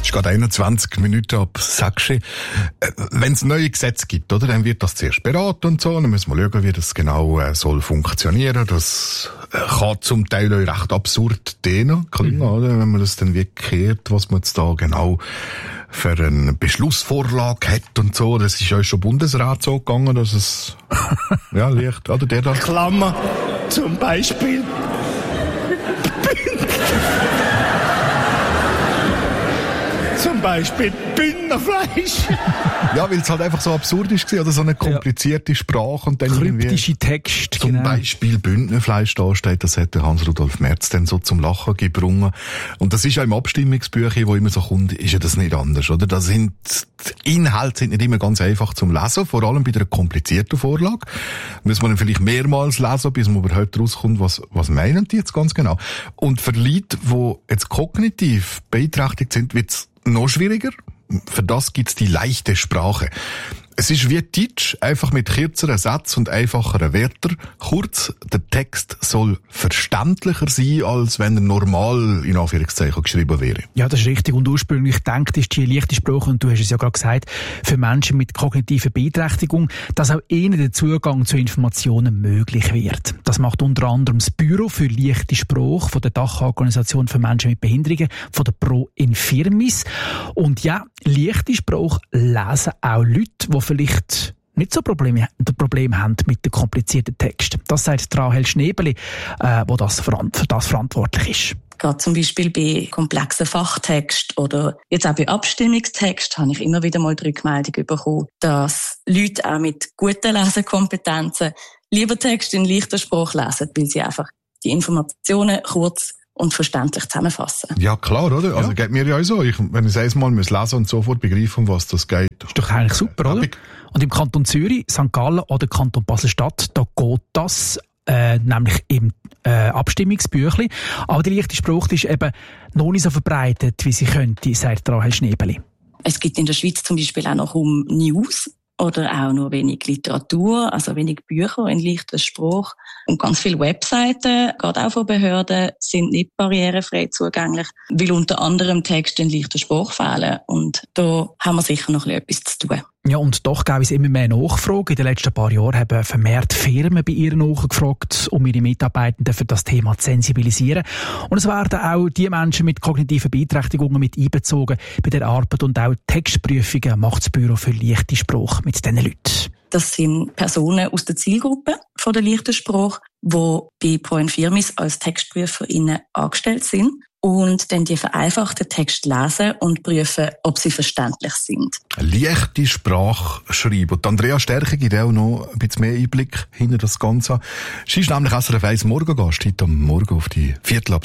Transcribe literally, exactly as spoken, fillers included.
Es ist gerade einundzwanzig Minuten ab sechs. Wenn es neue Gesetze gibt, oder, dann wird das zuerst beraten und so. Dann müssen wir schauen, wie das genau äh, soll funktionieren. Das äh, kann zum Teil auch recht absurd klingen, mhm. oder? Wenn man das dann wirklich hört, was man jetzt da genau für eine Beschlussvorlage hat und so. Das ist ja schon Bundesrat so gegangen, dass es ja leicht, oder der da. Klammer, zum Beispiel. Zum Beispiel Bündnerfleisch. Ja, weil es halt einfach so absurd ist, oder so eine komplizierte ja. Sprache und dann kryptische Text. Zum genau. Beispiel Bündnerfleisch da steht, das hat der Hans-Rudolf Merz dann so zum Lachen gebrungen. Und das ist ja im Abstimmungsbüchlein, wo immer so kommt, ist ja das nicht anders, oder? Da sind, die Inhalte sind nicht immer ganz einfach zum Lesen, vor allem bei einer komplizierten Vorlage. Muss man dann vielleicht mehrmals lesen, bis man überhaupt rauskommt, was, was meinen die jetzt ganz genau. Und für Leute, die jetzt kognitiv beeinträchtigt sind, wird's noch schwieriger. Für das gibt's die leichte Sprache. Es ist wie Deutsch, einfach mit kürzeren Sätzen und einfacheren Wörtern. Kurz, der Text soll verständlicher sein, als wenn er normal in Anführungszeichen geschrieben wäre. Ja, das ist richtig. Und ursprünglich gedacht ist die leichte Sprache, und du hast es ja gerade gesagt, für Menschen mit kognitiver Beeinträchtigung, dass auch ihnen der Zugang zu Informationen möglich wird. Das macht unter anderem das Büro für leichte Sprache von der Dachorganisation für Menschen mit Behinderungen, von der Pro Infirmis. Und ja, leichte Sprache lesen auch Leute, die vielleicht nicht so Probleme, Probleme haben mit dem komplizierten Text. Das sagt Rahel Schnebeli, äh, wo das für das verantwortlich ist. Gerade zum Beispiel bei komplexen Fachtexten oder jetzt auch bei Abstimmungstexten habe ich immer wieder mal die Rückmeldung bekommen, dass Leute auch mit guten Lesekompetenzen lieber Texte in leichter Sprache lesen, weil sie einfach die Informationen kurz und verständlich zusammenfassen. Ja, klar, oder? Also, ja. geht mir ja auch so. Ich, wenn ich es einmal lesen muss und sofort begreifen, um was das geht. Ist doch eigentlich super, oder? Und im Kanton Zürich, Sankt Gallen oder Kanton Basel-Stadt, da geht das, äh, nämlich im äh, Abstimmungsbüchlein. Aber die leichte Sprache ist eben noch nicht so verbreitet, wie sie könnte, sagt Rahel Schnebeli. Es gibt in der Schweiz zum Beispiel auch noch um News oder auch nur wenig Literatur, also wenig Bücher in leichter Sprache. Und ganz viele Webseiten, gerade auch von Behörden, sind nicht barrierefrei zugänglich, weil unter anderem Texte in leichter Sprache fehlen. Und da haben wir sicher noch etwas zu tun. Ja, und doch gab es immer mehr Nachfragen. In den letzten paar Jahren haben vermehrt Firmen bei ihr nachgefragt, um ihre Mitarbeitenden für das Thema zu sensibilisieren. Und es werden auch die Menschen mit kognitiven Beeinträchtigungen mit einbezogen bei der Arbeit, und auch Textprüfungen macht das Büro für leichte Sprache mit diesen Leuten. Das sind Personen aus der Zielgruppe von der leichten Sprache, die bei Pro Infirmis als TextprüferInnen angestellt sind und dann die vereinfachten Texte lesen und prüfen, ob sie verständlich sind. Leichte Sprache schreiben. Und Andrea Stärke gibt auch noch ein bisschen mehr Einblick hinter das Ganze. Sie ist nämlich S R F eins Morgengast heute am Morgen auf die Viertel ab